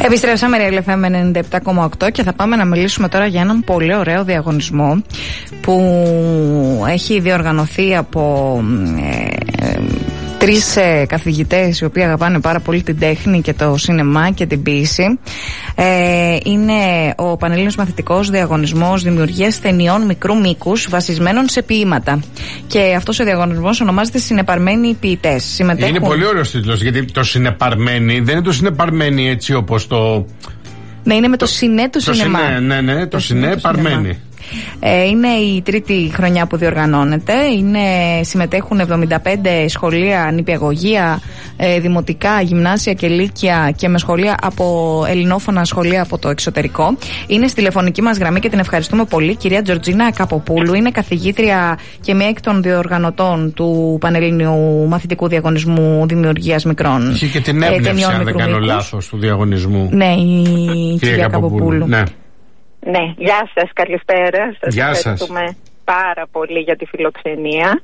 Επιστρέψαμε Real FM 97,8 και θα πάμε να μιλήσουμε τώρα για έναν πολύ ωραίο διαγωνισμό που έχει διοργανωθεί από τρεις καθηγητές οι οποίοι αγαπάνε πάρα πολύ την τέχνη και το σινεμά και την ποίηση. Είναι ο Πανελλήνιος Μαθητικός Διαγωνισμός Δημιουργίας Ταινιών Μικρού Μήκους βασισμένων σε ποίηματα. Και αυτός ο διαγωνισμός ονομάζεται Συνεπαρμένοι Ποιητές. Είναι πολύ ωραίος τίτλος, γιατί το συνεπαρμένοι δεν είναι το συνεπαρμένοι έτσι όπως το. Ναι, είναι με το συνέ του σινεμά. Ναι, το συνεπαρμένοι. Είναι η τρίτη χρονιά που διοργανώνεται. Συμμετέχουν 75 σχολεία, νηπιαγωγεία, δημοτικά, γυμνάσια και λύκεια και με σχολεία από ελληνόφωνα σχολεία από το εξωτερικό. Είναι στη τηλεφωνική μας γραμμή και την ευχαριστούμε πολύ. Κυρία Τζορτζίνα Καποπούλου, είναι καθηγήτρια και μία εκ των διοργανωτών του Πανελληνίου Μαθητικού Διαγωνισμού Δημιουργίας Μικρών. Είχε και την έμπνευση, αν δεν κάνω λάθος, του διαγωνισμού. Ναι, η κυρία Καποπούλου. Ναι. Ναι, γεια σας, καλησπέρα. Σας ευχαριστούμε πάρα πολύ για τη φιλοξενία.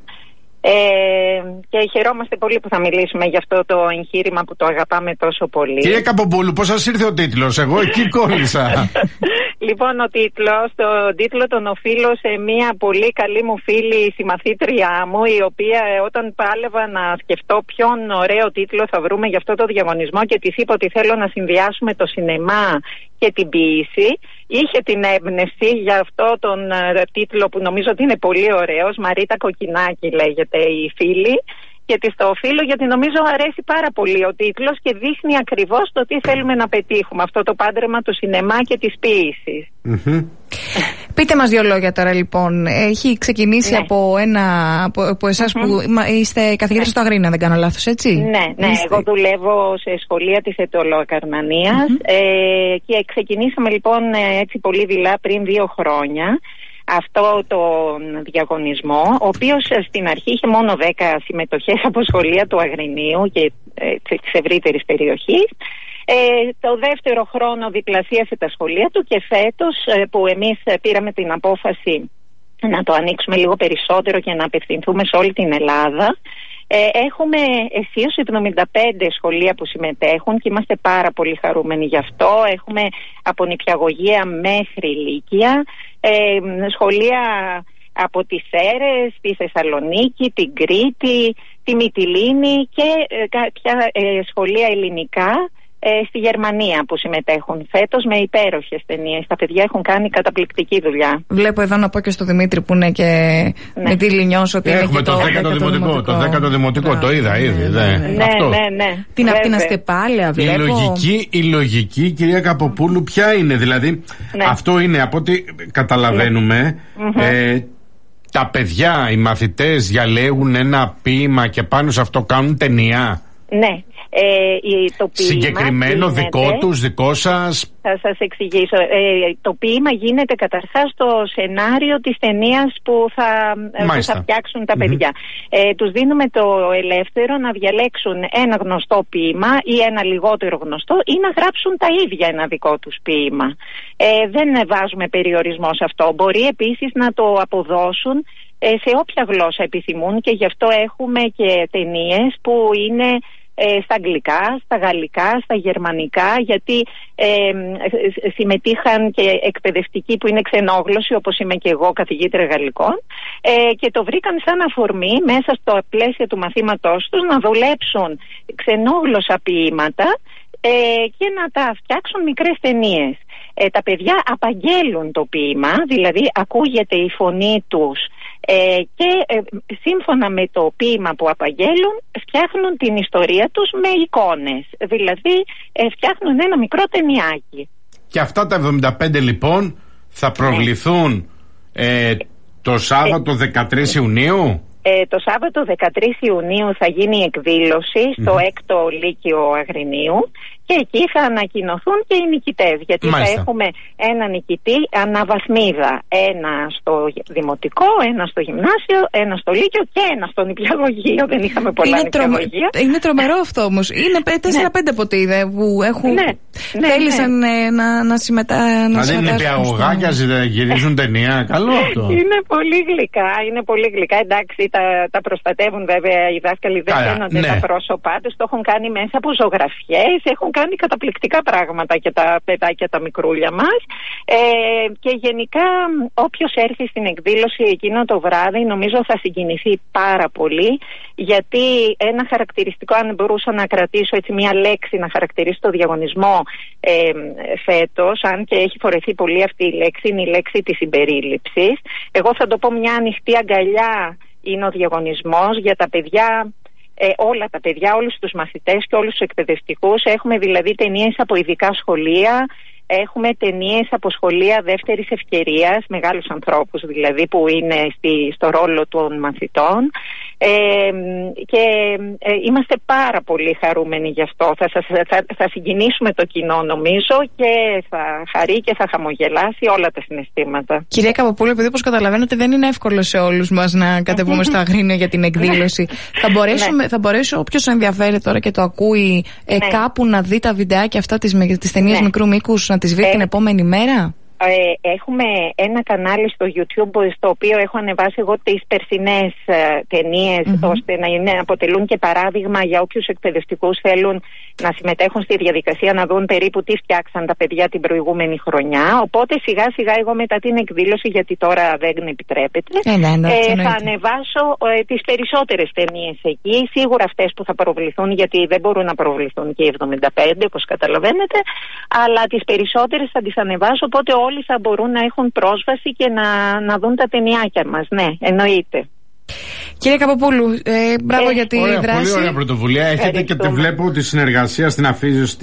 Και χαιρόμαστε πολύ που θα μιλήσουμε για αυτό το εγχείρημα που το αγαπάμε τόσο πολύ. Κύριε Καποπούλου, πώς σας ήρθε ο τίτλος? Εγώ εκεί κόλλησα. Λοιπόν, τον τίτλο τον οφείλω σε μια πολύ καλή μου φίλη, συμμαθήτριά μου, η οποία όταν πάλευα να σκεφτώ ποιον ωραίο τίτλο θα βρούμε για αυτό το διαγωνισμό και της είπα ότι θέλω να συνδυάσουμε το σινεμά και την ποίηση, είχε την έμπνευση για αυτό τον τίτλο που νομίζω ότι είναι πολύ ωραίος. Μαρίτα Κοκκινάκη λέγεται η φίλη. Και της το οφείλω γιατί νομίζω αρέσει πάρα πολύ ο τίτλος και δείχνει ακριβώς το τι θέλουμε να πετύχουμε. Αυτό το πάντρεμα του σινεμά και της ποίησης. Πείτε μας δύο λόγια τώρα λοιπόν. Έχει ξεκινήσει από εσάς που είστε καθηγήτρια στο Αγρίνιο, δεν κάνω λάθος, έτσι? Ναι, εγώ δουλεύω σε σχολεία της Αιτωλοακαρνανίας και ξεκινήσαμε λοιπόν έτσι πολύ δειλά πριν 2 χρόνια. Αυτό τον διαγωνισμό, ο οποίος στην αρχή είχε μόνο 10 συμμετοχές από σχολεία του Αγρινίου και της ευρύτερης περιοχής. Το δεύτερο χρόνο διπλασίασε τα σχολεία του και φέτος που εμείς πήραμε την απόφαση να το ανοίξουμε λίγο περισσότερο και να απευθυνθούμε σε όλη την Ελλάδα, έχουμε αισίως 75 σχολεία που συμμετέχουν και είμαστε πάρα πολύ χαρούμενοι γι' αυτό. Έχουμε από νηπιαγωγεία μέχρι λύκεια, σχολεία από τις Σέρρες, τη Θεσσαλονίκη, την Κρήτη, τη Μυτιλήνη και κάποια σχολεία ελληνικά στη Γερμανία που συμμετέχουν φέτος με υπέροχες ταινίες. Τα παιδιά έχουν κάνει καταπληκτική δουλειά. Βλέπω εδώ να πω και στο Δημήτρη που είναι και με τη Λινιός ότι έχουμε και το 10ο δημοτικό. Το 10ο δημοτικό, το είδα ήδη. Ναι. Την απ' την Αστεπάλαια βλέπω. Η λογική, κυρία Καποπούλου, ποια είναι? Δηλαδή, αυτό είναι από ό,τι καταλαβαίνουμε. Τα παιδιά, οι μαθητές διαλέγουν ένα ποίημα και πάνω σε αυτό κάνουν ταινία. Ναι. Το συγκεκριμένο γίνεται, δικό τους, δικό σας? Θα σας εξηγήσω. Το ποίημα γίνεται καταρχάς στο σενάριο της ταινίας που θα φτιάξουν τα παιδιά. Τους δίνουμε το ελεύθερο να διαλέξουν ένα γνωστό ποίημα ή ένα λιγότερο γνωστό ή να γράψουν τα ίδια ένα δικό τους ποίημα. Δεν βάζουμε περιορισμό σε αυτό. Μπορεί επίσης να το αποδώσουν σε όποια γλώσσα επιθυμούν και γι' αυτό έχουμε και ταινίες που είναι στα αγγλικά, στα γαλλικά, στα γερμανικά, γιατί συμμετείχαν και εκπαιδευτικοί που είναι ξενόγλωσσοι, όπως είμαι και εγώ καθηγήτρια γαλλικών, και το βρήκαν σαν αφορμή μέσα στο πλαίσιο του μαθήματός τους να δουλέψουν ξενόγλωσσα ποίηματα και να τα φτιάξουν μικρές ταινίες. Τα παιδιά απαγγέλουν το ποίημα, δηλαδή ακούγεται η φωνή τους και σύμφωνα με το ποίημα που απαγγέλουν φτιάχνουν την ιστορία τους με εικόνες, δηλαδή φτιάχνουν ένα μικρό ταινιάκι. Και αυτά τα 75 λοιπόν θα προβληθούν το Σάββατο 13 Ιουνίου? Το Σάββατο 13 Ιουνίου θα γίνει η εκδήλωση στο 6ο Λύκειο Αγρινίου και εκεί θα ανακοινωθούν και οι νικητές, γιατί θα έχουμε ένα νικητή αναβαθμίδα. Ένα στο δημοτικό, ένα στο γυμνάσιο, ένα στο λύκειο και ένα στο νηπιαγωγείο. Δεν είχαμε πολλά νηπιαγωγεία. Είναι τρομερό αυτό όμως. Είναι 4-5 από ό,τι είδε που έχουν θέλησαν να συμμετάσχουν. Δηλαδή νηπιαγωγάκια γυρίζουν ταινία. Καλό αυτό. Είναι πολύ γλυκά, εντάξει, τα προστατεύουν βέβαια οι δάσκαλοι, δεν φαίνονται τα πρόσωπά τους, το έχουν κάνει μέσα από ζωγραφιές, έχουν κάνει καταπληκτικά πράγματα και τα παιδάκια τα μικρούλια μας. Και γενικά όποιος έρθει στην εκδήλωση εκείνο το βράδυ νομίζω θα συγκινηθεί πάρα πολύ, γιατί ένα χαρακτηριστικό, αν μπορούσα να κρατήσω έτσι μια λέξη να χαρακτηρίσω το διαγωνισμό φέτος, αν και έχει φορεθεί πολύ αυτή η λέξη, είναι η λέξη της συμπερίληψης. Εγώ θα το πω μια ανοιχτή αγκαλιά είναι ο διαγωνισμός για τα παιδιά, όλα τα παιδιά, όλους τους μαθητές και όλους τους εκπαιδευτικούς. Έχουμε δηλαδή ταινίες από ειδικά σχολεία, έχουμε ταινίες από σχολεία δεύτερης ευκαιρίας, μεγάλους ανθρώπους δηλαδή που είναι στο ρόλο των μαθητών, και είμαστε πάρα πολύ χαρούμενοι γι' αυτό. Θα συγκινήσουμε το κοινό νομίζω και θα χαρεί και θα χαμογελάσει όλα τα συναισθήματα. Κυρία Καποπούλου, επειδή όπως καταλαβαίνετε δεν είναι εύκολο σε όλους μας να κατεβούμε στο Αγρίνιο για την εκδήλωση, θα μπορέσει όποιος ενδιαφέρει τώρα και το ακούει κάπου να δει τα βιντεάκια αυτά τις ταινίες μικρού μήκους, να τις βρει την επόμενη μέρα? Έχουμε ένα κανάλι στο YouTube στο οποίο έχω ανεβάσει εγώ τις περσινές ταινίες, ώστε να αποτελούν και παράδειγμα για όποιους εκπαιδευτικούς θέλουν να συμμετέχουν στη διαδικασία, να δουν περίπου τι φτιάξαν τα παιδιά την προηγούμενη χρονιά. Οπότε σιγά σιγά εγώ μετά την εκδήλωση, γιατί τώρα δεν επιτρέπεται, θα ανεβάσω τις περισσότερες ταινίες εκεί. Σίγουρα αυτές που θα προβληθούν, γιατί δεν μπορούν να προβληθούν και οι 75 όπως καταλαβαίνετε, αλλά τις περισσότερες θα τις ανεβάσω, οπότε όλοι θα μπορούν να έχουν πρόσβαση και να δουν τα ταινιάκια μας. Ναι, εννοείται. Κύριε Καποπούλου, μπράβο για τη δράση. Πολύ ωραία πρωτοβουλία. Έχετε και τη βλέπω τη συνεργασία στην αφήγηση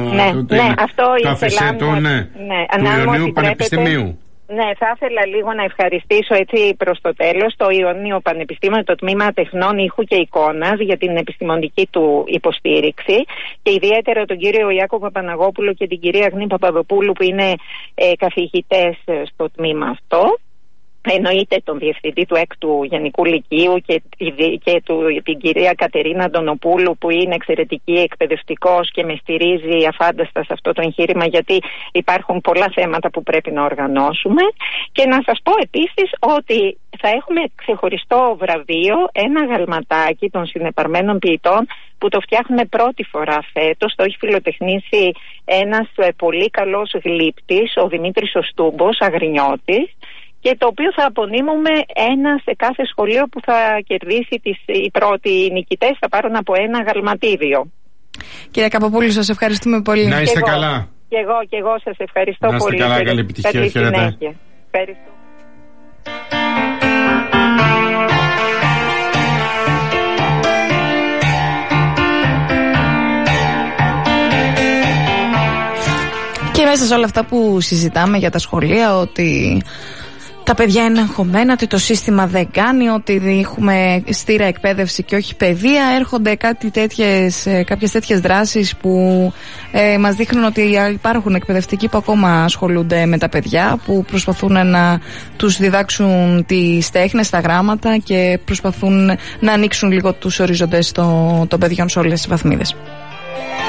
του αφισέτου του Ιωνίου Πανεπιστημίου. Ναι, θα ήθελα λίγο να ευχαριστήσω έτσι προς το τέλος το Ιωνίο Πανεπιστήμιο, το Τμήμα Τεχνών Ήχου και Εικόνας για την επιστημονική του υποστήριξη, και ιδιαίτερα τον κύριο Ιάκωβο Παναγόπουλο και την κυρία Αγνή Παπαδοπούλου που είναι καθηγητές στο τμήμα αυτό. Εννοείται τον διευθυντή του 6ου Γενικού Λυκείου και την κυρία Κατερίνα Αντωνοπούλου που είναι εξαιρετική εκπαιδευτικός και με στηρίζει αφάνταστα σε αυτό το εγχείρημα, γιατί υπάρχουν πολλά θέματα που πρέπει να οργανώσουμε. Και να σας πω επίσης ότι θα έχουμε ξεχωριστό βραβείο, ένα γαλματάκι των συνεπαρμένων ποιητών που το φτιάχνουμε πρώτη φορά φέτος. Το έχει φιλοτεχνήσει ένας πολύ καλός γλύπτης, ο Δημήτρης ο Στούμπος, Αγρινιώτης, και το οποίο θα απονείμουμε ένα σε κάθε σχολείο που θα κερδίσει οι πρώτοι νικητές, θα πάρουν από ένα γαλματίδιο. Κύριε Καποπούλου, σας ευχαριστούμε πολύ. Να είστε καλά. Και εγώ σας ευχαριστώ πολύ. Να είστε καλά, καλή επιτυχία. Χαίρετε. Ευχαριστώ. Και μέσα σε όλα αυτά που συζητάμε για τα σχολεία, ότι τα παιδιά είναι αγχωμένα, ότι το σύστημα δεν κάνει, ότι έχουμε στήρα εκπαίδευση και όχι παιδεία, έρχονται κάποιες τέτοιες δράσεις που μας δείχνουν ότι υπάρχουν εκπαιδευτικοί που ακόμα ασχολούνται με τα παιδιά, που προσπαθούν να τους διδάξουν τις τέχνες, τα γράμματα και προσπαθούν να ανοίξουν λίγο τους οριζοντές των παιδιών σε όλες τις βαθμίδες.